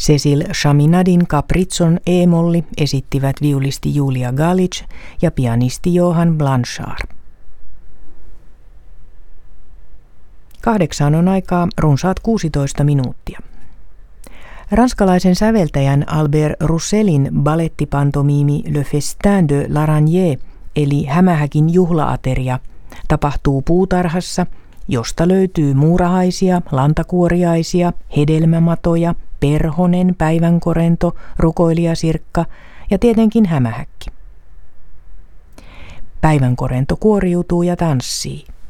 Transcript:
Cecil Chaminadin Caprizzon e-molli esittivät viulisti Julia Galic ja pianisti Johan Blanchard. 8 on aikaa runsaat 16 minuuttia. Ranskalaisen säveltäjän Albert Roussellin balettipantomiimi Le Festin de l'Araignée eli Hämähäkin juhlaateria tapahtuu puutarhassa, josta löytyy muurahaisia, lantakuoriaisia, hedelmämatoja, perhonen, päivänkorento, rukoilijasirkka ja tietenkin hämähäkki. Päivänkorento kuoriutuu ja tanssii.